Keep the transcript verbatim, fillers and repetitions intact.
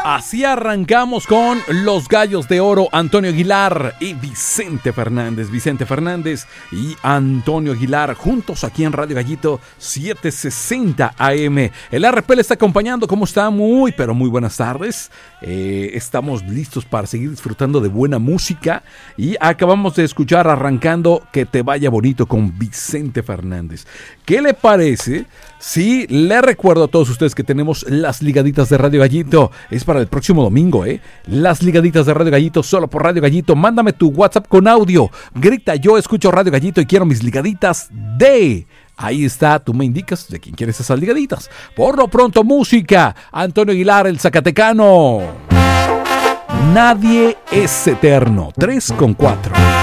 Así arrancamos con Los Gallos de Oro, Antonio Aguilar y Vicente Fernández. Vicente Fernández y Antonio Aguilar juntos aquí en Radio Gallito setecientos sesenta A M. El R P le está acompañando. ¿Cómo está? Muy, pero muy buenas tardes. Eh, estamos listos para seguir disfrutando de buena música y acabamos de escuchar arrancando Que te vaya bonito con Vicente Fernández. ¿Qué le parece si le recuerdo a todos ustedes que tenemos las ligaditas de Radio Gallito? Es para el próximo domingo, ¿eh? Las ligaditas de Radio Gallito, solo por Radio Gallito. Mándame tu WhatsApp con audio. Grita, yo escucho Radio Gallito y quiero mis ligaditas de... Ahí está, tú me indicas de quién quieres esas ligaditas. Por lo pronto, música. Antonio Aguilar, el Zacatecano. Nadie es eterno. tres con cuatro.